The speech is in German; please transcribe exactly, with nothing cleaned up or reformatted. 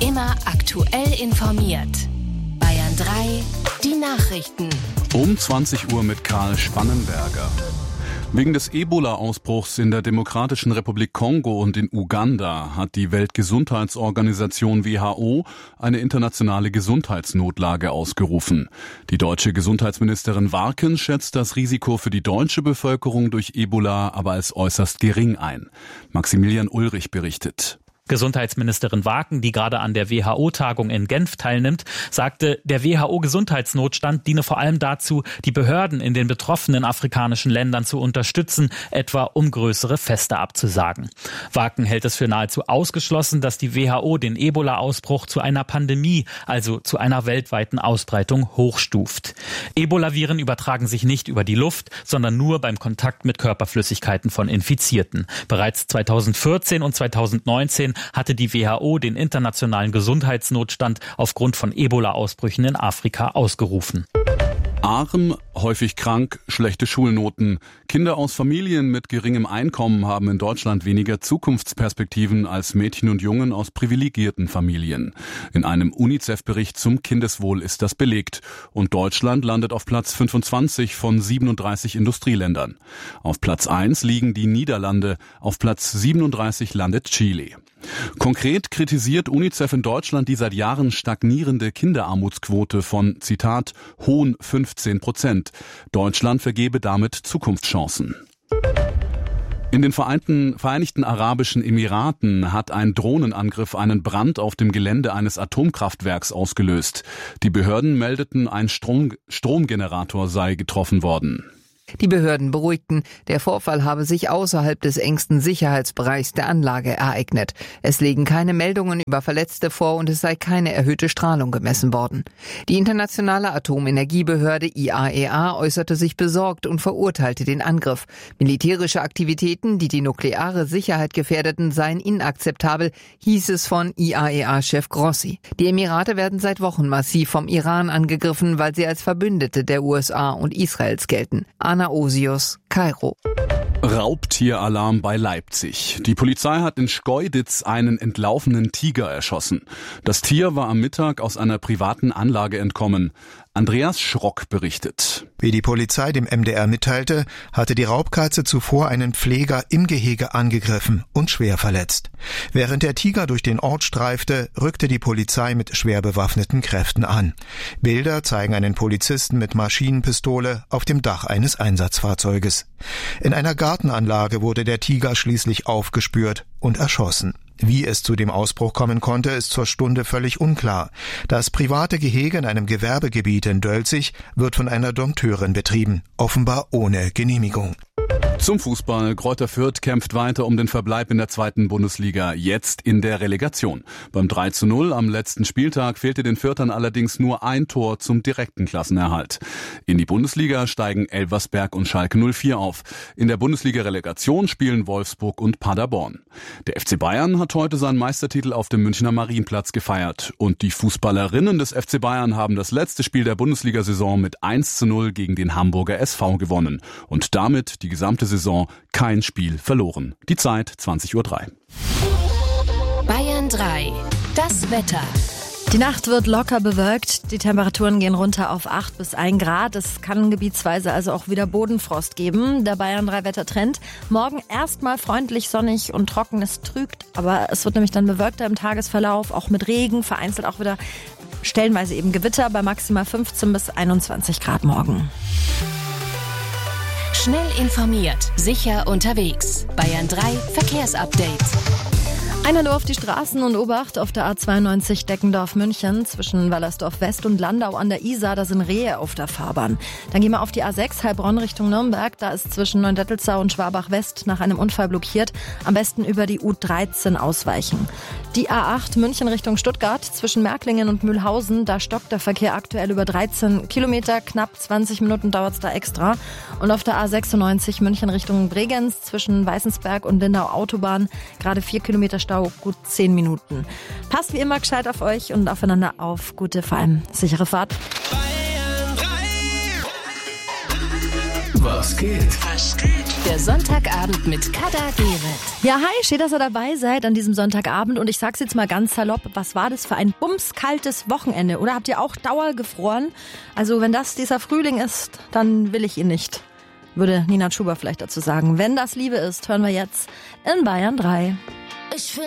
Immer aktuell informiert. Bayern drei, die Nachrichten. Um zwanzig Uhr mit Karl Spannenberger. Wegen des Ebola-Ausbruchs in der Demokratischen Republik Kongo und in Uganda hat die Weltgesundheitsorganisation W H O eine internationale Gesundheitsnotlage ausgerufen. Die deutsche Gesundheitsministerin Warken schätzt das Risiko für die deutsche Bevölkerung durch Ebola aber als äußerst gering ein. Maximilian Ulrich berichtet. Gesundheitsministerin Warken, die gerade an der W H O-Tagung in Genf teilnimmt, sagte, der W H O-Gesundheitsnotstand diene vor allem dazu, die Behörden in den betroffenen afrikanischen Ländern zu unterstützen, etwa um größere Feste abzusagen. Warken hält es für nahezu ausgeschlossen, dass die W H O den Ebola-Ausbruch zu einer Pandemie, also zu einer weltweiten Ausbreitung, hochstuft. Ebola-Viren übertragen sich nicht über die Luft, sondern nur beim Kontakt mit Körperflüssigkeiten von Infizierten. Bereits zweitausendvierzehn und zweitausendneunzehn hatte die W H O den internationalen Gesundheitsnotstand aufgrund von Ebola-Ausbrüchen in Afrika ausgerufen. Arm, häufig krank, schlechte Schulnoten. Kinder aus Familien mit geringem Einkommen haben in Deutschland weniger Zukunftsperspektiven als Mädchen und Jungen aus privilegierten Familien. In einem UNICEF-Bericht zum Kindeswohl ist das belegt. Und Deutschland landet auf Platz fünfundzwanzig von siebenunddreißig Industrieländern. Auf Platz eins liegen die Niederlande, auf Platz siebenunddreißig landet Chile. Konkret kritisiert UNICEF in Deutschland die seit Jahren stagnierende Kinderarmutsquote von, Zitat, hohen fünfzehn Prozent. Deutschland vergebe damit Zukunftschancen. In den Vereinten, Vereinigten Arabischen Emiraten hat ein Drohnenangriff einen Brand auf dem Gelände eines Atomkraftwerks ausgelöst. Die Behörden meldeten, ein Strom, Stromgenerator sei getroffen worden. Die Behörden beruhigten, der Vorfall habe sich außerhalb des engsten Sicherheitsbereichs der Anlage ereignet. Es liegen keine Meldungen über Verletzte vor und es sei keine erhöhte Strahlung gemessen worden. Die internationale Atomenergiebehörde I A E A äußerte sich besorgt und verurteilte den Angriff. Militärische Aktivitäten, die die nukleare Sicherheit gefährdeten, seien inakzeptabel, hieß es von I A E A-Chef Grossi. Die Emirate werden seit Wochen massiv vom Iran angegriffen, weil sie als Verbündete der U S A und Israels gelten. Anna Osius, Kairo. Raubtieralarm bei Leipzig. Die Polizei hat in Schkeuditz einen entlaufenen Tiger erschossen. Das Tier war am Mittag aus einer privaten Anlage entkommen. Andreas Schrock berichtet. Wie die Polizei dem M D R mitteilte, hatte die Raubkatze zuvor einen Pfleger im Gehege angegriffen und schwer verletzt. Während der Tiger durch den Ort streifte, rückte die Polizei mit schwer bewaffneten Kräften an. Bilder zeigen einen Polizisten mit Maschinenpistole auf dem Dach eines Einsatzfahrzeuges. In einer Gartenanlage wurde der Tiger schließlich aufgespürt und erschossen. Wie es zu dem Ausbruch kommen konnte, ist zur Stunde völlig unklar. Das private Gehege in einem Gewerbegebiet in Dölzig wird von einer Dompteurin betrieben, offenbar ohne Genehmigung. Zum Fußball. Greuther Fürth kämpft weiter um den Verbleib in der zweiten Bundesliga, jetzt in der Relegation. Beim drei zu null am letzten Spieltag fehlte den Fürthern allerdings nur ein Tor zum direkten Klassenerhalt. In die Bundesliga steigen Elversberg und Schalke null vier auf. In der Bundesliga-Relegation spielen Wolfsburg und Paderborn. Der F C Bayern hat heute seinen Meistertitel auf dem Münchner Marienplatz gefeiert. Und die Fußballerinnen des F C Bayern haben das letzte Spiel der Bundesliga-Saison mit eins zu null gegen den Hamburger S V gewonnen. Und damit die gesamte Saison kein Spiel verloren. Die Zeit zwanzig Uhr drei. Bayern drei. Das Wetter. Die Nacht wird locker bewölkt, die Temperaturen gehen runter auf acht bis ein Grad. Es kann gebietsweise also auch wieder Bodenfrost geben. Der Bayern drei Wettertrend. Morgen erstmal freundlich, sonnig und trocken. Es trügt, aber es wird nämlich dann bewölkter im Tagesverlauf, auch mit Regen, vereinzelt auch wieder stellenweise eben Gewitter bei maximal fünfzehn bis einundzwanzig Grad morgen. Schnell informiert, sicher unterwegs. Bayern drei Verkehrsupdate. Einer nur auf die Straßen und Obacht auf der A zweiundneunzig Deckendorf-München zwischen Wallersdorf West und Landau an der Isar, da sind Rehe auf der Fahrbahn. Dann gehen wir auf die A sechs Heilbronn Richtung Nürnberg, da ist zwischen Neuendettelsau und Schwabach West nach einem Unfall blockiert. Am besten über die U dreizehn ausweichen. Die A acht München Richtung Stuttgart zwischen Märklingen und Mühlhausen, da stockt der Verkehr aktuell über dreizehn Kilometer, knapp zwanzig Minuten dauert es da extra. Und auf der A sechsundneunzig München Richtung Bregenz zwischen Weißensberg und Lindau Autobahn, gerade vier Kilometer Stau, gut zehn Minuten. Passt wie immer gescheit auf euch und aufeinander auf. Gute, vor allem sichere Fahrt. Was geht? Was geht? Der Sonntagabend mit Kada Gereth. Ja, hi, schön, dass ihr dabei seid an diesem Sonntagabend. Und ich sag's jetzt mal ganz salopp, was war das für ein bumskaltes Wochenende? Oder habt ihr auch Dauer gefroren? Also wenn das dieser Frühling ist, dann will ich ihn nicht. Würde Nina Schuber vielleicht dazu sagen. Wenn das Liebe ist, hören wir jetzt in Bayern drei. Ich